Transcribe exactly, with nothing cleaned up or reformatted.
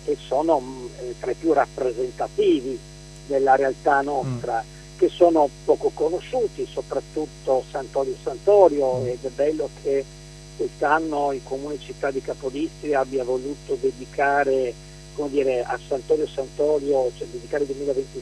che sono mh, tra i più rappresentativi della realtà nostra, mm. che sono poco conosciuti, soprattutto Sant'Olio Sant'Olio, mm. ed è bello che quest'anno il Comune Città di Capodistria abbia voluto dedicare, come dire, a Sant'Olio Sant'Olio, cioè dedicare il duemilaventisei